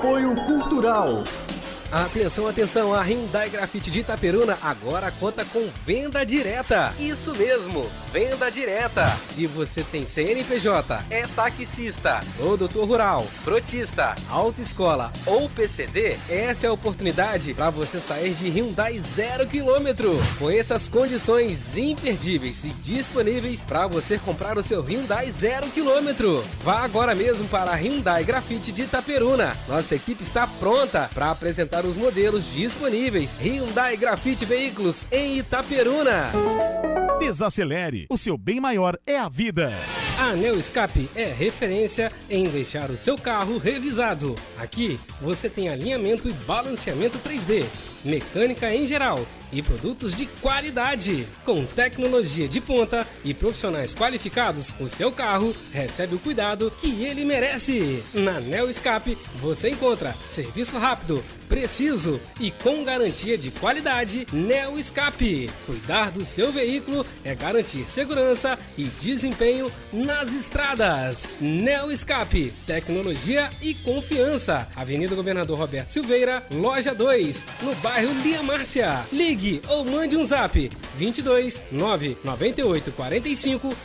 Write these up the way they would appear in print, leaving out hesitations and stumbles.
Apoio Cultural. Atenção, atenção, a Hyundai Grafite de Itaperuna agora conta com venda direta. Isso mesmo, venda direta. Se você tem CNPJ, é taxista, produtor rural, frotista, autoescola ou PCD, essa é a oportunidade para você sair de Hyundai 0 km. Conheça as condições imperdíveis e disponíveis para você comprar o seu Hyundai 0 km. Vá agora mesmo para a Hyundai Grafite de Itaperuna. Nossa equipe está pronta para apresentar os modelos disponíveis. Hyundai Grafite Veículos em Itaperuna. Desacelere, o seu bem maior é a vida. A Neo Escape é referência em deixar o seu carro revisado. Aqui você tem alinhamento e balanceamento 3D, mecânica em geral e produtos de qualidade. Com tecnologia de ponta e profissionais qualificados, o seu carro recebe o cuidado que ele merece. Na Neo Escape você encontra serviço rápido, preciso e com garantia de qualidade. Neo Escape. Cuidar do seu veículo é garantir segurança e desempenho nas estradas. Neo Escape. Tecnologia e confiança. Avenida Governador Roberto Silveira, loja 2, no bairro Lia Márcia. Ligue ou mande um zap 22 998 45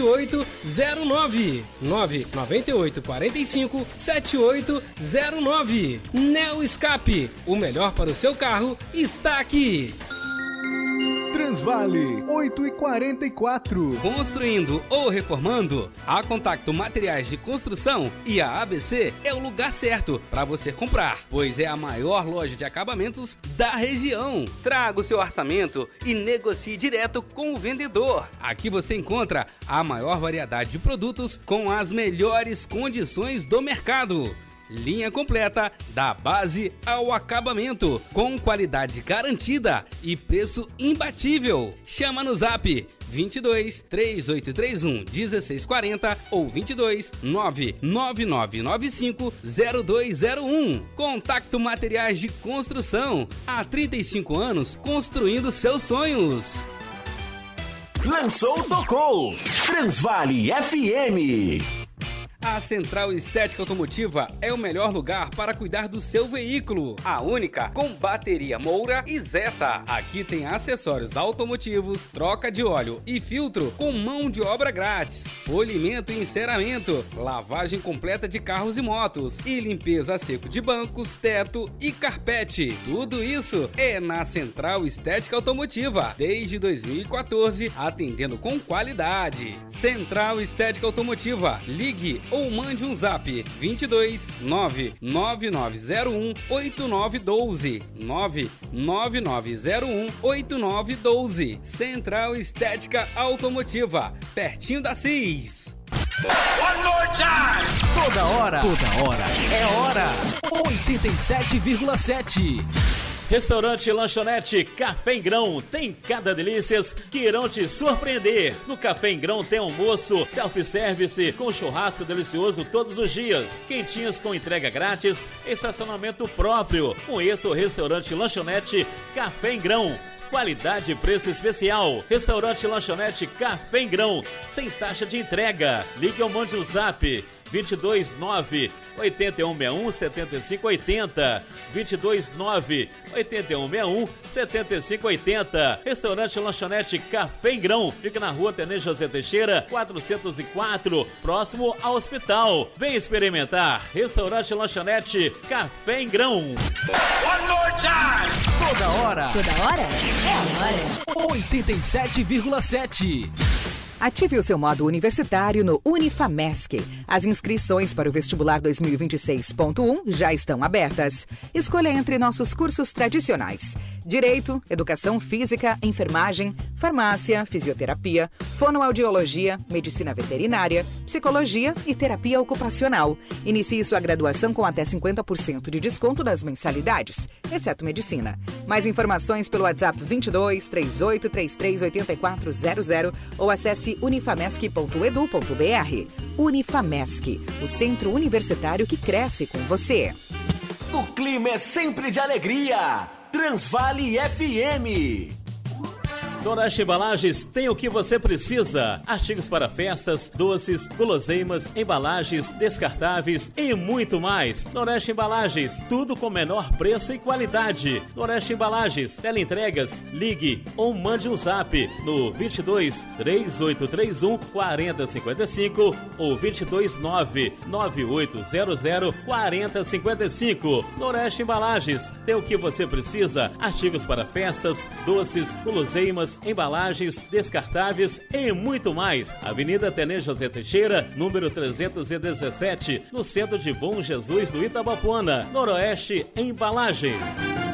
7809 998 45 7809. Neo Escape. O melhor para o seu carro está aqui. Transvale 8h44. Construindo ou reformando? A Contacto Materiais de Construção e a ABC é o lugar certo para você comprar, pois é a maior loja de acabamentos da região. Traga o seu orçamento e negocie direto com o vendedor. Aqui você encontra a maior variedade de produtos com as melhores condições do mercado. Linha completa da base ao acabamento, com qualidade garantida e preço imbatível. Chama no zap 22 3831 1640 ou 22 99995 0201. Contacto Materiais de Construção. Há 35 anos construindo seus sonhos. Lançou, tocou. Transvale FM. A Central Estética Automotiva é o melhor lugar para cuidar do seu veículo. A única com bateria Moura e Zeta. Aqui tem acessórios automotivos, troca de óleo e filtro com mão de obra grátis, polimento e enceramento, lavagem completa de carros e motos e limpeza a seco de bancos, teto e carpete. Tudo isso é na Central Estética Automotiva, desde 2014, atendendo com qualidade. Central Estética Automotiva. Ligue ou mande um zap 22 99901 8912 99901 8912. Central Estética Automotiva, pertinho da CIS. One more time. Toda hora é hora. 87,7. Restaurante Lanchonete Café em Grão tem cada delícias que irão te surpreender. No Café em Grão tem almoço, self-service com churrasco delicioso todos os dias, quentinhas com entrega grátis, estacionamento próprio. Conheça o Restaurante Lanchonete Café em Grão. Qualidade e preço especial. Restaurante Lanchonete Café em Grão, sem taxa de entrega. Ligue ou mande um zap 229 8161 7580 229 8161 7580. Restaurante Lanchonete Café em Grão fica na rua Tenente José Teixeira 404, próximo ao hospital. Vem experimentar. Restaurante Lanchonete Café em Grão. One more time. Toda hora É a hora. 87,7. Ative o seu modo universitário no Unifamesc. As inscrições para o vestibular 2026.1 já estão abertas. Escolha entre nossos cursos tradicionais: Direito, Educação Física, Enfermagem, Farmácia, Fisioterapia, Fonoaudiologia, Medicina Veterinária, Psicologia e Terapia Ocupacional. Inicie sua graduação com até 50% de desconto nas mensalidades, exceto Medicina. Mais informações pelo WhatsApp 22 38 33 8400 ou acesse unifamesc.edu.br. Unifamesc, o centro universitário que cresce com você. O clima é sempre de alegria. Transvale FM. Noroeste Embalagens tem o que você precisa. Artigos para festas, doces, guloseimas, embalagens, descartáveis e muito mais. Noroeste Embalagens, tudo com menor preço e qualidade. Noroeste Embalagens, teleentregas, ligue ou mande um zap no 22 3831 4055 ou 229 9800 4055. Noroeste Embalagens, tem o que você precisa. Artigos para festas, doces, guloseimas, embalagens, descartáveis e muito mais. Avenida Tenente José Teixeira, número 317, no centro de Bom Jesus do Itabapuana. Noroeste Embalagens.